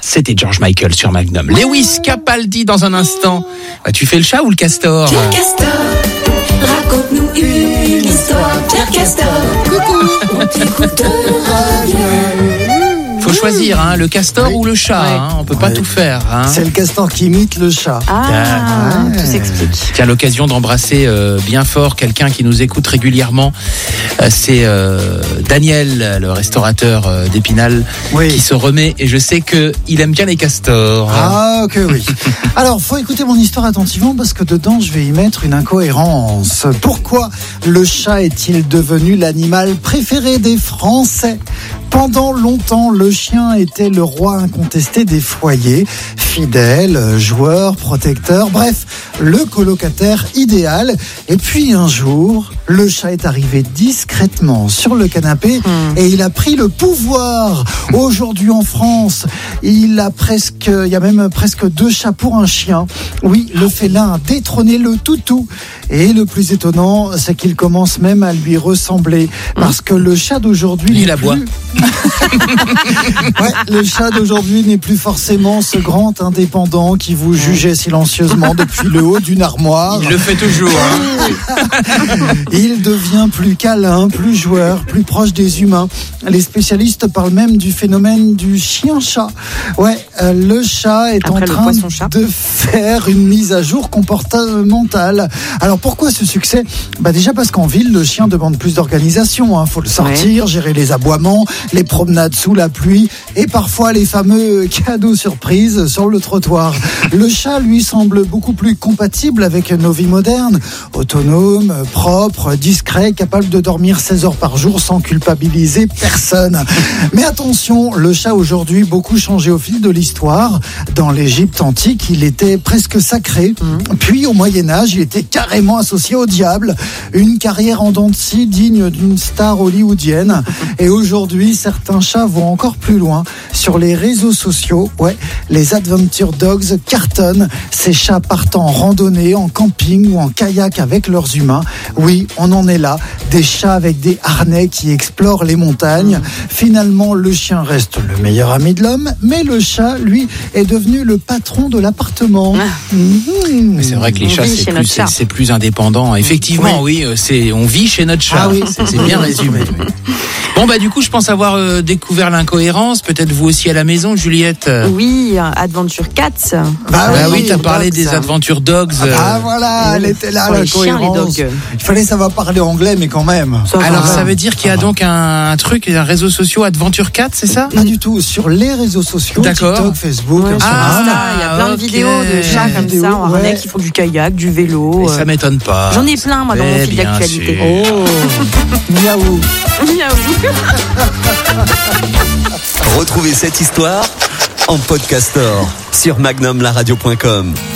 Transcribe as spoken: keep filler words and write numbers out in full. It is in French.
C'était George Michael sur Magnum. Lewis Capaldi dans un instant. Bah, tu fais le chat ou le castor? Pierre Castor, raconte-nous une histoire. Pierre Castor, coucou, on t'écoutera bien. Faut choisir, hein, le castor oui. ou le chat. Ouais. Hein, on peut pas ouais. tout faire. Hein. C'est le castor qui imite le chat. Ah, ouais. Tout s'explique. Tiens, l'occasion d'embrasser euh, bien fort quelqu'un qui nous écoute régulièrement. Euh, c'est euh, Daniel, le restaurateur euh, d'Épinal, oui. qui se remet. Et je sais que il aime bien les castors. Ah, ok, oui. Alors, faut écouter mon histoire attentivement parce que dedans, je vais y mettre une incohérence. Pourquoi le chat est-il devenu l'animal préféré des Français ? Pendant longtemps, le chien était le roi incontesté des foyers, fidèle, joueur, protecteur, bref, le colocataire idéal. Et puis un jour, le chat est arrivé discrètement sur le canapé mmh. et il a pris le pouvoir. Aujourd'hui en France, il a presque, il y a même presque deux chats pour un chien. Oui, le félin a détrôné le toutou. Et le plus étonnant, c'est qu'il commence même à lui ressembler. Parce que le chat d'aujourd'hui... Il aboie. Ouais, le chat d'aujourd'hui n'est plus forcément ce grand indépendant qui vous jugeait silencieusement depuis le haut d'une armoire. Il le fait toujours. Hein. Il devient plus câlin, plus joueur, plus proche des humains. Les spécialistes parlent même du phénomène du chien-chat. Ouais, euh, le chat est Après en train de faire une mise à jour comportementale. Alors pourquoi ce succès ? Bah déjà parce qu'en ville, le chien demande plus d'organisation. Hein. Faut le sortir, ouais. gérer les aboiements, les promenades sous la pluie et parfois les fameux cadeaux surprises sur le trottoir. Le chat, lui, semble beaucoup plus compatible avec nos vies modernes. Autonome, propre, discret, capable de dormir seize heures par jour sans culpabiliser personne. Mais attention, le chat aujourd'hui beaucoup changé au fil de l'histoire. Dans l'Égypte antique, il était presque sacré. Mmh. Puis au Moyen-Âge, il était carrément associé au diable. Une carrière en dents de scie digne d'une star hollywoodienne. Et aujourd'hui, certains chats vont encore plus loin. Sur les réseaux sociaux, ouais, les Adventure Dogs cartonnent. Ces chats partent en randonnée, en camping ou en kayak avec leurs humains. Oui, on en est là. Des chats avec des harnais qui explorent les montagnes. Mmh. Finalement, le chien reste le meilleur ami de l'homme, mais le chat, lui, est devenu le patron de l'appartement. Ah. Mmh. Mais c'est vrai que les chats, c'est plus, c'est, c'est plus indépendant. Effectivement, oui, oui c'est, on vit chez notre chat. Ah oui. c'est, c'est bien résumé. Oui. Bon, bah, du coup, je pense avoir euh, découvert l'incohérence. Peut-être vous aussi à la maison, Juliette. Oui, Adventure Cats. Bah, bah oui, oui t'as parlé dogs. Des Adventure Dogs. Ah, bah, voilà, elle était là, la cohérence. Il fallait savoir parler anglais, mais quand même. Ça Alors, ça veut dire qu'il y a donc un, un truc, un réseau social Adventure Cats, c'est ça ? Pas du tout. Sur les réseaux sociaux, D'accord. TikTok, Facebook, ouais, Instagram. Ah, il y a plein okay. de vidéos de chats comme vidéo, ça, en harnais, ouais. qui font du kayak, du vélo. Et ça m'étonne pas. J'en ai plein, moi, dans mon fil d'actualité. Sûr. Oh, miaou. Miaou. Retrouvez cette histoire en podcastor sur magnum la radio point com.